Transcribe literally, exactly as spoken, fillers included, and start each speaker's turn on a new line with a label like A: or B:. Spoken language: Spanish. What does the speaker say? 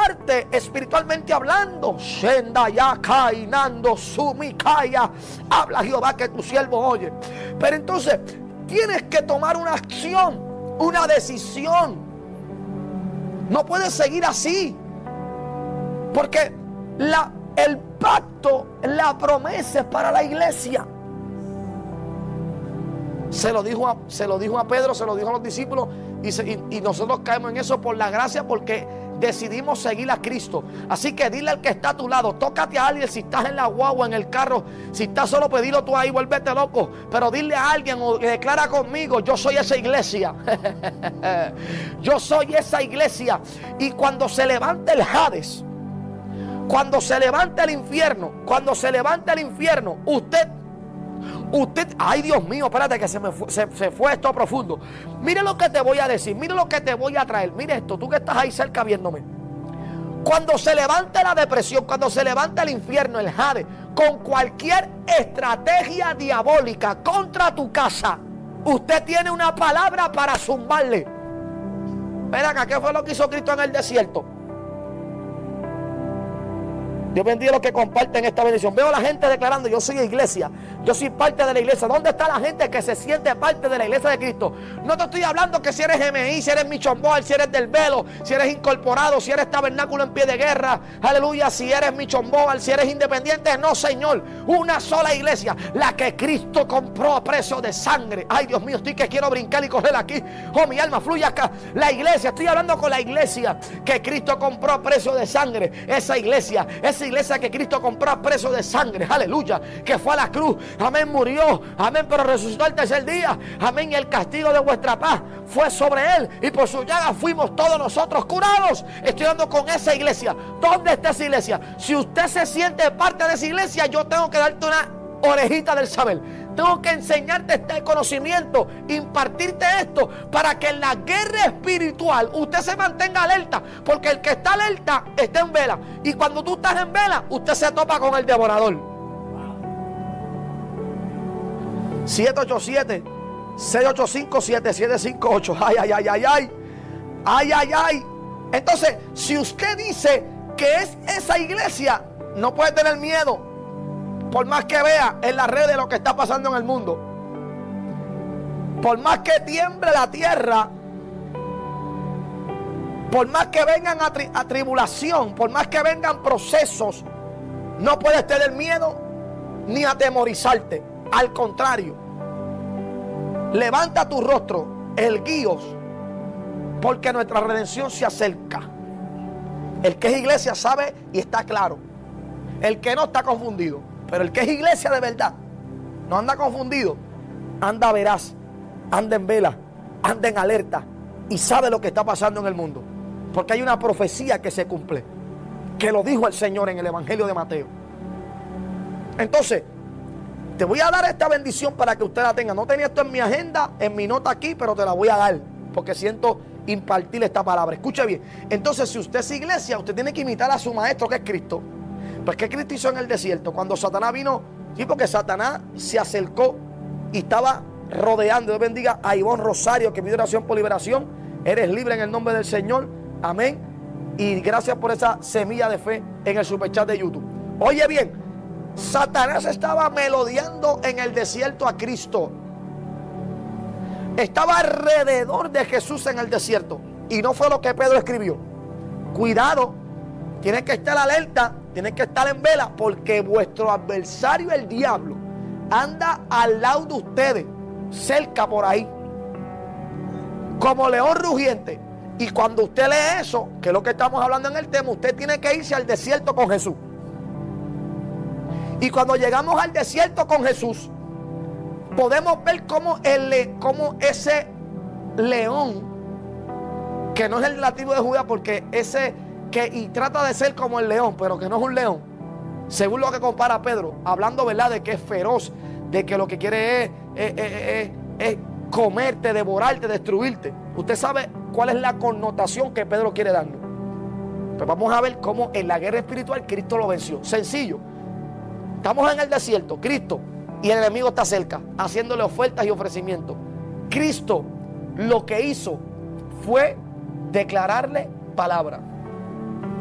A: elevarte espiritualmente hablando. Shenda ya kainando sumikaya. Habla Jehová que tu siervo oye. Pero entonces tienes que tomar una acción, una decisión. No puedes seguir así. Porque la, el pacto, la promesa es para la iglesia. Se lo dijo a, se lo dijo a Pedro, se lo dijo a los discípulos. Y, se, y, y nosotros caemos en eso por la gracia, porque decidimos seguir a Cristo. Así que dile al que está a tu lado, tócate a alguien si estás en la guagua, en el carro. Si estás solo, pedilo tú ahí, vuélvete loco. Pero dile a alguien o declara conmigo: yo soy esa iglesia. Yo soy esa iglesia. Y cuando se levante el Hades, cuando se levante el infierno, cuando se levante el infierno, usted Usted, ay Dios mío, espérate que se me fue, se, se fue esto profundo. Mire lo que te voy a decir, mire lo que te voy a traer. Mire esto, tú que estás ahí cerca viéndome. Cuando se levante la depresión, cuando se levante el infierno, el Hades, con cualquier estrategia diabólica contra tu casa, usted tiene una palabra para zumbarle. Ven acá, ¿qué fue lo que hizo Cristo en el desierto? Dios bendiga a los que comparten esta bendición. Veo a la gente declarando: yo soy iglesia, yo soy parte de la iglesia. ¿Dónde está la gente que se siente parte de la iglesia de Cristo? No te estoy hablando que si eres M I, si eres Mission Board, si eres del Velo, si eres incorporado, si eres tabernáculo en pie de guerra, aleluya, si eres Mission Board, si eres independiente. No, Señor, una sola iglesia, la que Cristo compró a precio de sangre. Ay Dios mío, estoy que quiero brincar y correr aquí. Oh, mi alma fluye acá. La iglesia, estoy hablando con la iglesia que Cristo compró a precio de sangre. Esa iglesia, esa iglesia que Cristo compró a precio de sangre, aleluya, que fue a la cruz, amén, murió, amén, pero resucitó el tercer día, amén, y el castigo de vuestra paz fue sobre él, y por su llaga fuimos todos nosotros curados. Estoy hablando con esa iglesia. ¿Dónde está esa iglesia? Si usted se siente parte de esa iglesia, yo tengo que darte una orejita del saber. Tengo que enseñarte este conocimiento, impartirte esto, para que en la guerra espiritual usted se mantenga alerta. Porque el que está alerta está en vela. Y cuando tú estás en vela, usted se topa con el devorador. siete ocho siete, seis ocho cinco, siete siete cinco ocho. Ay, ay, ay, ay, ay. Ay, ay, ay. Entonces, si usted dice que es esa iglesia, no puede tener miedo. Por más que vea en las redes lo que está pasando en el mundo, por más que tiemble la tierra, por más que vengan a, tri a tribulación, por más que vengan procesos, no puedes tener miedo ni atemorizarte. Al contrario, levanta tu rostro, erguíos, porque nuestra redención se acerca. El que es iglesia sabe y está claro. El que no está confundido. Pero el que es iglesia de verdad, no anda confundido, anda veraz, anda en vela, anda en alerta y sabe lo que está pasando en el mundo. Porque hay una profecía que se cumple, que lo dijo el Señor en el Evangelio de Mateo. Entonces, te voy a dar esta bendición para que usted la tenga. No tenía esto en mi agenda, en mi nota aquí, pero te la voy a dar, porque siento impartir esta palabra. Escuche bien. Entonces, si usted es iglesia, usted tiene que imitar a su maestro, que es Cristo. Pues ¿qué Cristo hizo en el desierto? Cuando Satanás vino, sí, porque Satanás se acercó y estaba rodeando. Dios bendiga a Ivonne Rosario, que pidió oración por liberación. Eres libre en el nombre del Señor. Amén. Y gracias por esa semilla de fe en el superchat de YouTube. Oye bien, Satanás estaba melodeando en el desierto a Cristo. Estaba alrededor de Jesús en el desierto. Y no fue lo que Pedro escribió. Cuidado, tienes que estar alerta. Tienen que estar en vela, porque vuestro adversario, el diablo, anda al lado de ustedes, cerca por ahí, como león rugiente. Y cuando usted lee eso, que es lo que estamos hablando en el tema, usted tiene que irse al desierto con Jesús. Y cuando llegamos al desierto con Jesús, podemos ver cómo, el, cómo ese león, que no es el nativo de Judá, porque ese... Que, y trata de ser como el león, pero que no es un león, según lo que compara Pedro, hablando, ¿verdad?, de que es feroz, de que lo que quiere es, es, es, es, es comerte, devorarte, destruirte. Usted sabe cuál es la connotación que Pedro quiere darnos. Pues vamos a ver cómo en la guerra espiritual Cristo lo venció. Sencillo. Estamos en el desierto, Cristo, y el enemigo está cerca, haciéndole ofertas y ofrecimientos. Cristo lo que hizo fue declararle palabra.